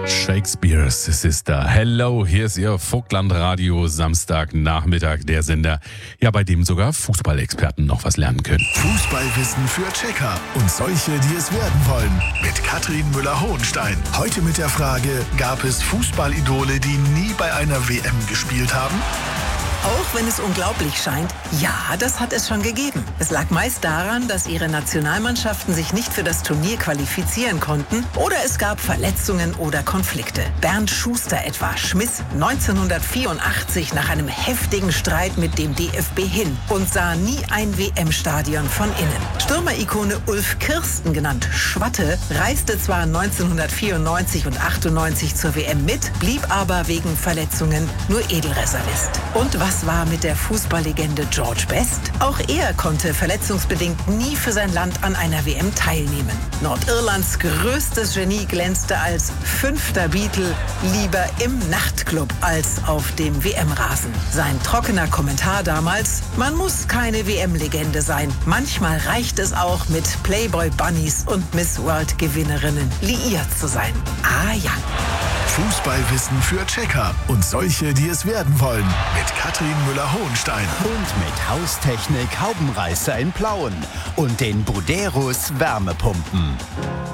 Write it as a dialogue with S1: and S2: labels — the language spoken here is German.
S1: Shakespeare's Sister. Hello, hier ist Ihr Vogtlandradio Samstagnachmittag, der Sender, ja, bei dem sogar Fußballexperten noch was lernen können.
S2: Fußballwissen für Checker und solche, die es werden wollen. Mit Katrin Müller-Hohenstein. Heute mit der Frage, gab es Fußballidole, die nie bei einer WM gespielt haben?
S3: Auch wenn es unglaublich scheint, ja, das hat es schon gegeben. Es lag meist daran, dass ihre Nationalmannschaften sich nicht für das Turnier qualifizieren konnten oder es gab Verletzungen oder Konflikte. Bernd Schuster etwa schmiss 1984 nach einem heftigen Streit mit dem DFB hin und sah nie ein WM-Stadion von innen. Stürmerikone Ulf Kirsten, genannt Schwatte, reiste zwar 1994 und 98 zur WM mit, blieb aber wegen Verletzungen nur Edelreservist. Und was war mit der Fußballlegende George Best? Auch er konnte verletzungsbedingt nie für sein Land an einer WM teilnehmen. Nordirlands größtes Genie glänzte als 5. Beatle lieber im Nachtclub als auf dem WM-Rasen. Sein trockener Kommentar damals: Man muss keine WM-Legende sein. Manchmal reicht es auch, mit Playboy-Bunnies und Miss World-Gewinnerinnen liiert zu sein. Ah ja.
S2: Fußballwissen für Checker und solche, die es werden wollen. Mit Katrin Müller-Hohenstein.
S4: Und mit Haustechnik Haubenreißer in Plauen und den Buderus Wärmepumpen.